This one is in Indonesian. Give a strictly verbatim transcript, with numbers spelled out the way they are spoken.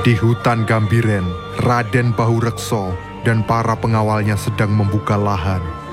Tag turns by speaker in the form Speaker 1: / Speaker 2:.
Speaker 1: Di hutan Gambiren, Raden Bahurekso dan para pengawalnya sedang membuka lahan.